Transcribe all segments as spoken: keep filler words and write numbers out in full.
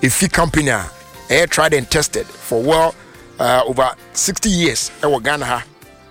Efi company a air tried and tested for well uh, over sixty years. Ewo Ghana ha.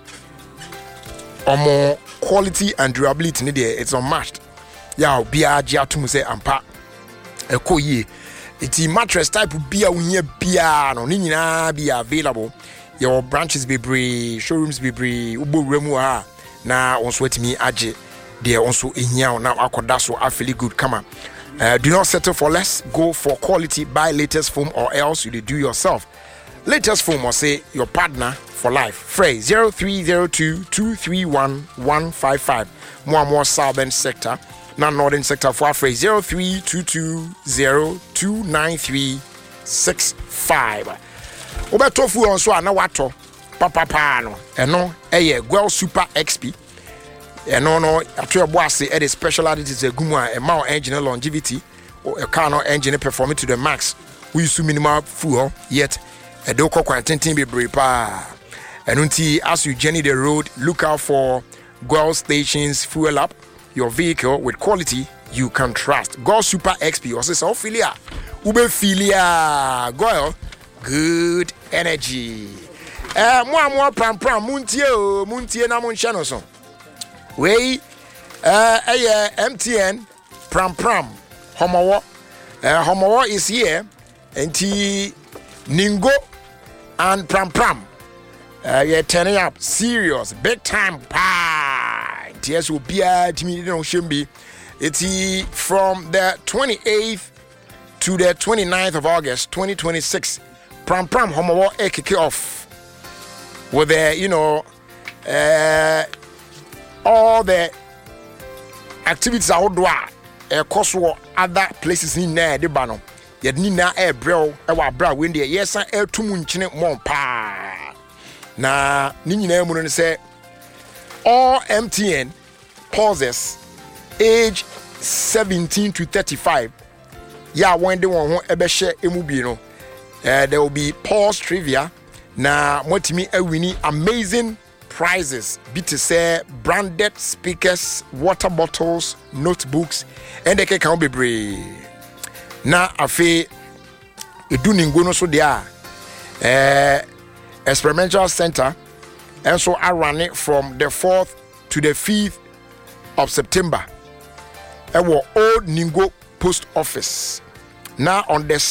Omo quality and durability ni there it's unmatched. Ya bia gia to say ampa. Eko ye. Iti mattress type bia unye bia no ni nyina bia available. Your branches be bree, showrooms be bree, ubo remu ha na onso etimi age there onso ehia na akoda so afeli good kama. Uh, do not settle for less. Go for quality. Buy latest foam or else you do yourself. Latest foam or say your partner for life. Phrase zero three zero two two three one one five five. More more southern sector. Not northern sector for phrase zero three two two zero two nine three six five. Obetofu on so na wato. Papa pa no. Eno eye Gwel Super X P. And no, no, after your boss say a special additives a gumwa, a mount engine longevity, or a car no engine performing to the max. We use minimal fuel, yet a doko quarantine be brepa. And until as you journey the road, look out for Gwel stations, fuel up your vehicle with quality you can trust. Gwel Super X P, or say, Ophelia, Ube Philia, Gwel, good energy. Eh, more more pram pram, Muntio, Muntie na Munchanoson. We uh uh M T N Pram Pram Homowo uh Homowo is here and T Ningo and Pram Pram uh yeah turning up serious big time pa T S will be a Timmy no shimbi. It's from the twenty-eighth to the twenty-ninth of August twenty twenty-six. Pram Pram Homowo a kick off with the you know uh all the activities outdoor uh, cost other places in there the bano yet nina air bro ewa bra when there yes air to munchine mon pa na ni nyina mu no say all M T N pauses age seventeen to thirty-five yeah when they won ho ebe share emu bi no uh, there will be pause trivia na motimi awini amazing prizes be to say branded speakers, water bottles, notebooks, and they can be brave. Now, afe edu ningo no so dia eh experimental center, and so I run it from the fourth to the fifth of September. Ewo old Ningo post office. Now on the